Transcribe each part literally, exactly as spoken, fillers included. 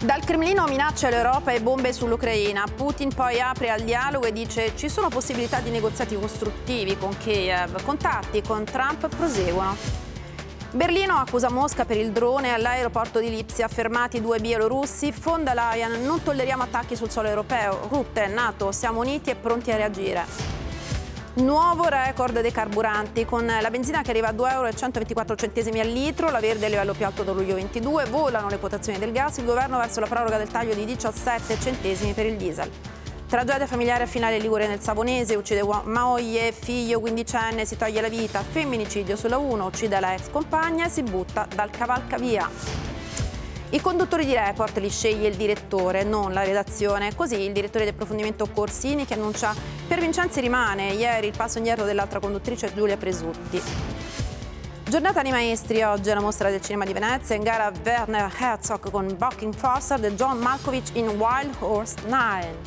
Dal Cremlino minaccia l'Europa e bombe sull'Ucraina. Putin poi apre al dialogo e dice ci sono possibilità di negoziati costruttivi con Kiev. Contatti con Trump proseguono. Berlino accusa Mosca per il drone all'aeroporto di Lipsia. Fermati due bielorussi. Von der Leyen, non tolleriamo attacchi sul suolo europeo. Rutte, NATO, siamo uniti e pronti a reagire. Nuovo record dei carburanti, con la benzina che arriva a due euro e centoventiquattro centesimi al litro, la verde è il livello più alto da luglio ventidue, volano le quotazioni del gas, il governo verso la proroga del taglio di diciassette centesimi per il diesel. Tragedia familiare a Finale Ligure nel Savonese, uccide moglie, figlio quindicenne, si toglie la vita, femminicidio sulla uno, uccide la ex compagna e si butta dal cavalcavia. I conduttori di Report li sceglie il direttore, non la redazione. Così il direttore di approfondimento Corsini che annuncia per Vincenzi rimane, ieri il passo indietro dell'altra conduttrice Giulia Presutti. Giornata dei maestri, oggi alla Mostra del Cinema di Venezia, in gara Werner Herzog con Bucking Foster e John Malkovich in Wild Horse nove.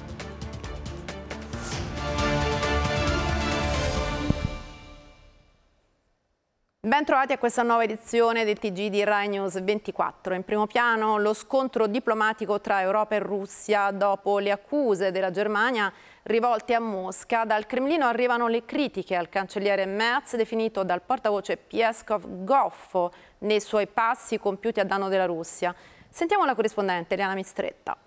Ben trovati a questa nuova edizione del T G di Rai News ventiquattro. In primo piano lo scontro diplomatico tra Europa e Russia dopo le accuse della Germania rivolte a Mosca. Dal Cremlino arrivano le critiche al cancelliere Merz, definito dal portavoce Peskov goffo nei suoi passi compiuti a danno della Russia. Sentiamo la corrispondente Eliana Mistretta.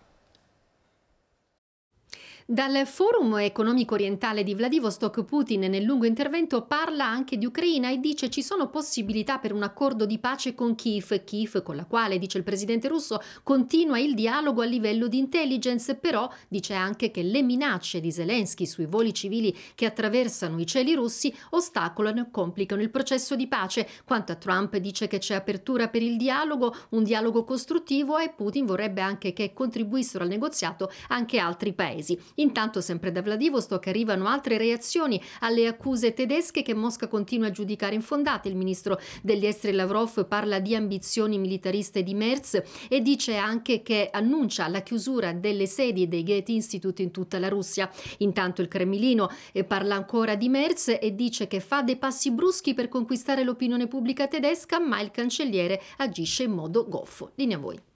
Dal Forum economico orientale di Vladivostok, Putin nel lungo intervento parla anche di Ucraina e dice ci sono possibilità per un accordo di pace con Kiev, Kiev con la quale, dice il presidente russo, continua il dialogo a livello di intelligence, però dice anche che le minacce di Zelensky sui voli civili che attraversano i cieli russi ostacolano e complicano il processo di pace. Quanto a Trump dice che c'è apertura per il dialogo, un dialogo costruttivo, e Putin vorrebbe anche che contribuissero al negoziato anche altri paesi. Intanto, sempre da Vladivostok arrivano altre reazioni alle accuse tedesche che Mosca continua a giudicare infondate. Il ministro degli esteri Lavrov parla di ambizioni militariste di Merz e dice anche che annuncia la chiusura delle sedi dei Goethe Institute in tutta la Russia. Intanto il Cremlino parla ancora di Merz e dice che fa dei passi bruschi per conquistare l'opinione pubblica tedesca, ma il cancelliere agisce in modo goffo. Linea a voi.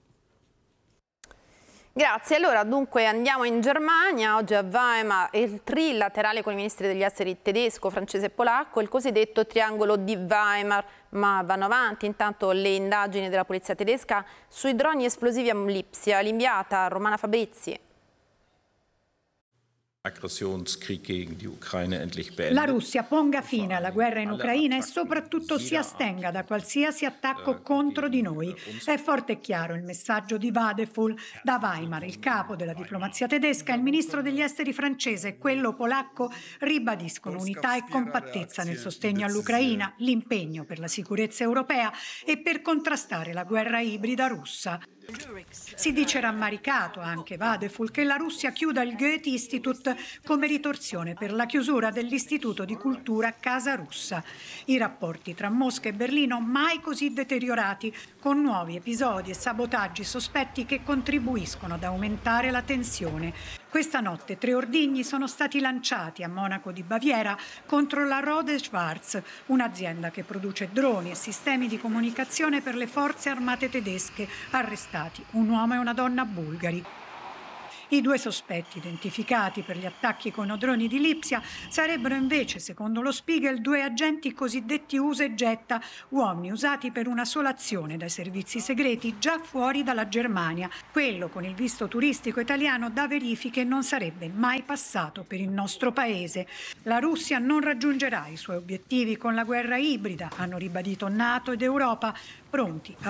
Grazie, allora dunque andiamo in Germania, oggi a Weimar il trilaterale con i ministri degli esteri tedesco, francese e polacco, il cosiddetto triangolo di Weimar, ma vanno avanti intanto le indagini della polizia tedesca sui droni esplosivi a Lipsia, l'inviata Romana Fabrizi. La Russia ponga fine alla guerra in Ucraina e soprattutto si astenga da qualsiasi attacco contro di noi. È forte e chiaro il messaggio di Vadeful da Weimar. Il capo della diplomazia tedesca, il ministro degli esteri francese e quello polacco ribadiscono unità e compattezza nel sostegno all'Ucraina, l'impegno per la sicurezza europea e per contrastare la guerra ibrida russa. Si dice rammaricato anche Vadeful che la Russia chiuda il Goethe Institute come ritorsione per la chiusura dell'Istituto di Cultura Casa Russa. I rapporti tra Mosca e Berlino mai così deteriorati, con nuovi episodi e sabotaggi sospetti che contribuiscono ad aumentare la tensione. Questa notte tre ordigni sono stati lanciati a Monaco di Baviera contro la Rode Schwarz, un'azienda che produce droni e sistemi di comunicazione per le forze armate tedesche. Arrestati un uomo e una donna bulgari. I due sospetti identificati per gli attacchi con i droni di Lipsia sarebbero invece, secondo lo Spiegel, due agenti cosiddetti usa e getta, uomini usati per una sola azione dai servizi segreti già fuori dalla Germania. Quello con il visto turistico italiano da verifiche non sarebbe mai passato per il nostro paese. La Russia non raggiungerà i suoi obiettivi con la guerra ibrida, hanno ribadito NATO ed Europa, pronti a